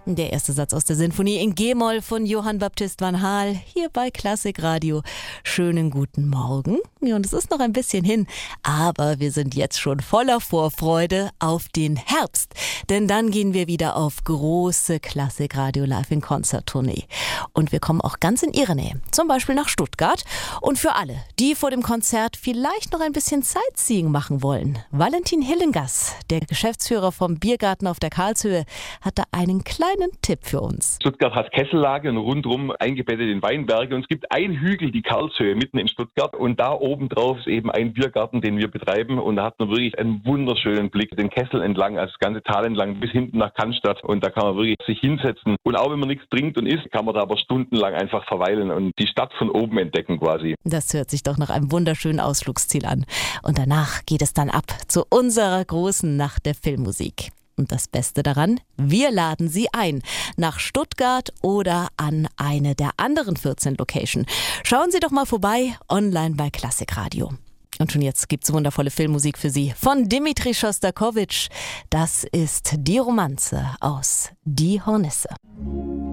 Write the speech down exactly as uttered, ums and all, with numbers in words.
Der erste Satz aus der Sinfonie in G-Moll von Johann Baptist van Haal, hier bei Klassik Radio. Schönen guten Morgen. Ja, und es ist noch ein bisschen hin, aber wir sind jetzt schon voller Vorfreude auf den Herbst. Denn dann gehen wir wieder auf große Klassik Radio Live in Konzerttournee. Und wir kommen auch ganz in Ihre Nähe, zum Beispiel nach Stuttgart. Und für alle, die vor dem Konzert vielleicht noch ein bisschen Sightseeing machen wollen, Valentin Hillengass, der Geschäftsführer vom Biergarten auf der Karlshöhe, hat da einen kleinen Tipp für uns. Stuttgart hat Kessellage und rundherum eingebettet in Weinberge. Und es gibt einen Hügel, die Karlshöhe, mitten in Stuttgart. Und da oben drauf ist eben ein Biergarten, den wir betreiben. Und da hat man wirklich einen wunderschönen Blick den Kessel entlang, also das ganze Tal entlang, bis hinten nach Cannstatt. Und da kann man wirklich sich hinsetzen. Und auch wenn man nichts trinkt und isst, kann man da aber stundenlang einfach verweilen und die Stadt von oben entdecken quasi. Das hört sich doch nach einem wunderschönen Ausflugsziel an. Und danach geht es dann ab zu unserer großen Nacht der Filmmusik. Und das Beste daran, wir laden Sie ein nach Stuttgart oder an eine der anderen vierzehn Locations. Schauen Sie doch mal vorbei online bei Klassik Radio. Und schon jetzt gibt's wundervolle Filmmusik für Sie von Dmitri Schostakowitsch. Das ist die Romanze aus Die Hornisse.